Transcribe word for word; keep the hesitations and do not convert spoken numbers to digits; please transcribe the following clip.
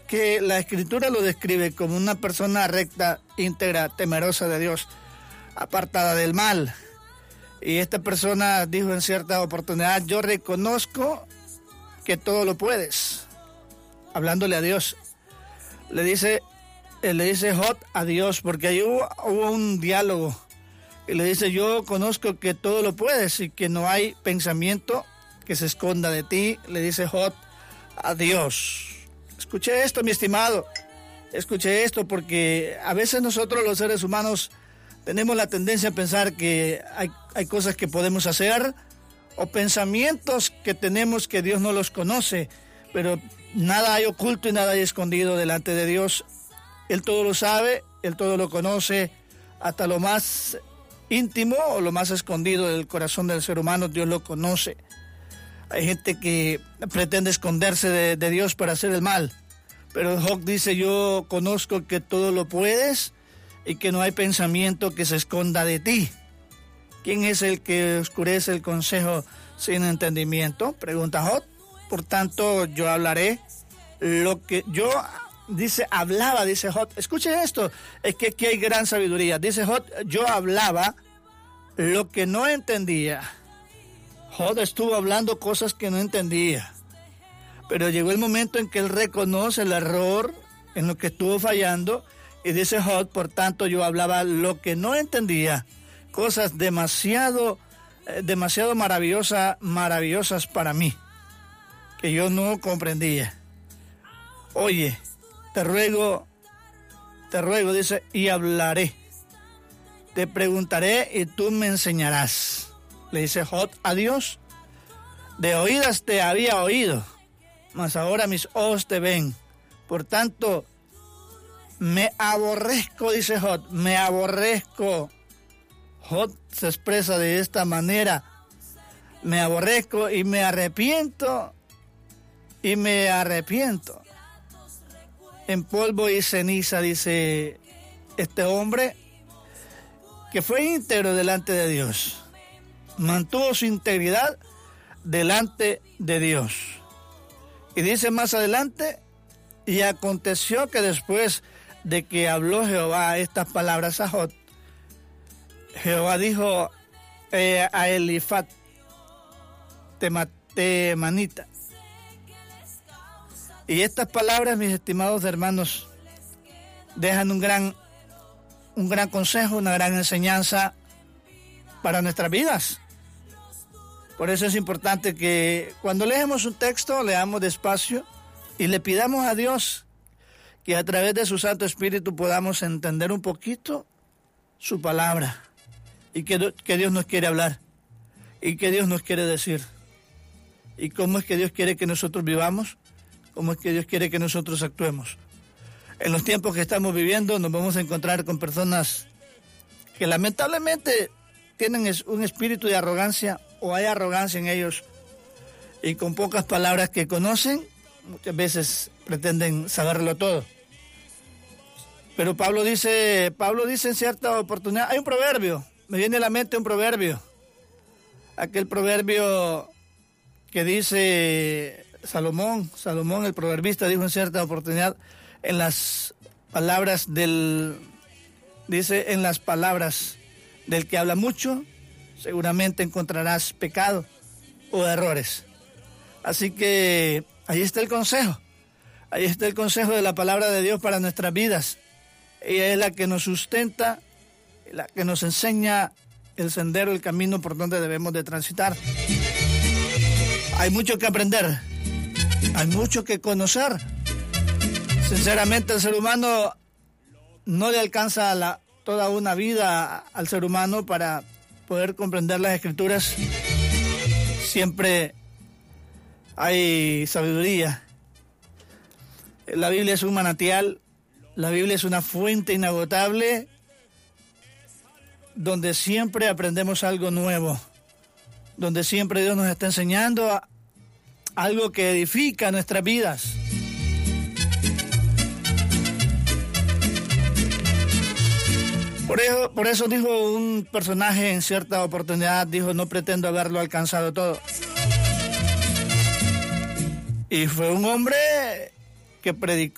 que la Escritura lo describe como una persona recta, íntegra, temerosa de Dios, apartada del mal. Y esta persona dijo en cierta oportunidad: yo reconozco que todo lo puedes. Hablándole a Dios. Le dice, le dice Job a Dios, porque ahí hubo, hubo un diálogo. Y le dice: yo conozco que todo lo puedes y que no hay pensamiento que se esconda de ti. Le dice Job a Dios. Escuché esto, mi estimado. Escuché esto porque a veces nosotros los seres humanos tenemos la tendencia a pensar que hay, hay cosas que podemos hacer o pensamientos que tenemos que Dios no los conoce, pero nada hay oculto y nada hay escondido delante de Dios. Él todo lo sabe, Él todo lo conoce, hasta lo más íntimo o lo más escondido del corazón del ser humano, Dios lo conoce. Hay gente que pretende esconderse de, de Dios para hacer el mal, pero Job dice: yo conozco que todo lo puedes y que no hay pensamiento que se esconda de ti. ¿Quién es el que oscurece el consejo sin entendimiento? Pregunta Job. Por tanto, yo hablaré lo que yo, dice, hablaba, dice Job. Escuche esto, es que aquí hay gran sabiduría. Dice Job: yo hablaba lo que no entendía. Job estuvo hablando cosas que no entendía. Pero llegó el momento en que él reconoce el error en lo que estuvo fallando. Y dice Job: por tanto, yo hablaba lo que no entendía. Cosas demasiado, eh, demasiado maravillosas, maravillosas para mí, que yo no comprendía. Oye, te ruego, te ruego, dice, y hablaré. Te preguntaré y tú me enseñarás. Le dice Job a Dios: de oídas te había oído, mas ahora mis ojos te ven. Por tanto, me aborrezco, dice Job, me aborrezco. Job se expresa de esta manera: me aborrezco y me arrepiento, y me arrepiento. En polvo y ceniza, dice este hombre, que fue íntegro delante de Dios. Mantuvo su integridad delante de Dios. Y dice más adelante: y aconteció que después de que habló Jehová estas palabras a Job, Jehová dijo eh, a Elifaz temanita. Y estas palabras, mis estimados hermanos, dejan un gran, un gran consejo, una gran enseñanza para nuestras vidas. Por eso es importante que cuando leemos un texto, leamos despacio y le pidamos a Dios que a través de su Santo Espíritu podamos entender un poquito su palabra y que, que Dios nos quiere hablar y que Dios nos quiere decir y cómo es que Dios quiere que nosotros vivamos, cómo es que Dios quiere que nosotros actuemos. En los tiempos que estamos viviendo nos vamos a encontrar con personas que lamentablemente tienen un espíritu de arrogancia, o hay arrogancia en ellos, y con pocas palabras que conocen, muchas veces pretenden saberlo todo. Pero Pablo dice, Pablo dice en cierta oportunidad, hay un proverbio, me viene a la mente un proverbio, aquel proverbio que dice Salomón, Salomón el proverbista dijo en cierta oportunidad, en las palabras del, dice, en las palabras del que habla mucho, seguramente encontrarás pecado o errores. Así que ahí está el consejo, ahí está el consejo de la palabra de Dios para nuestras vidas. Ella es la que nos sustenta, la que nos enseña el sendero, el camino por donde debemos de transitar. Hay mucho que aprender, hay mucho que conocer. Sinceramente, el ser humano no le alcanza la, toda una vida al ser humano para poder comprender las Escrituras. Siempre hay sabiduría. La Biblia es un manantial, la Biblia es una fuente inagotable donde siempre aprendemos algo nuevo, donde siempre Dios nos está enseñando algo que edifica nuestras vidas. Por eso, por eso dijo un personaje en cierta oportunidad, dijo, no pretendo haberlo alcanzado todo. Y fue un hombre que predicó